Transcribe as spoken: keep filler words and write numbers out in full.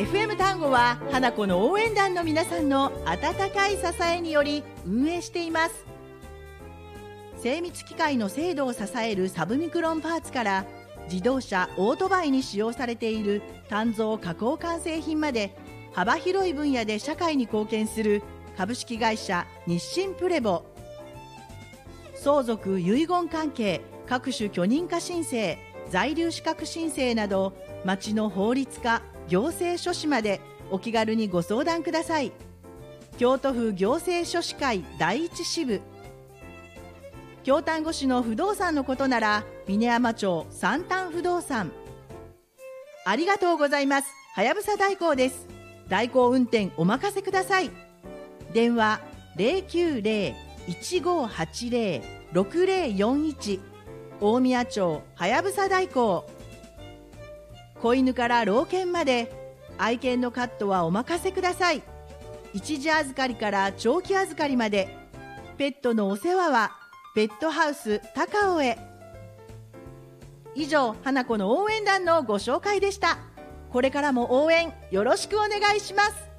エフエム 単語は花子の応援団の皆さんの温かい支えにより運営しています。精密機械の精度を支えるサブミクロンパーツから、自動車オートバイに使用されている鍛造加工完成品まで、幅広い分野で社会に貢献する株式会社日清プレボ。相続遺言関係、各種許認可申請、在留資格申請など、町の法律課、行政書士までお気軽にご相談ください。京都府行政書士会第一支部。京丹後市の不動産のことなら峰山町三丹不動産。ありがとうございます。はやぶさ代行です。代行運転お任せください。電話 ゼロきゅうゼロ いちごはちゼロ ろくゼロよんいち、大宮町はやぶさ代行。子犬から老犬まで愛犬のカットはお任せください。一時預かりから長期預かりまで、ペットのお世話はペットハウス高尾へ。以上、花子の応援団のご紹介でした。これからも応援よろしくお願いします。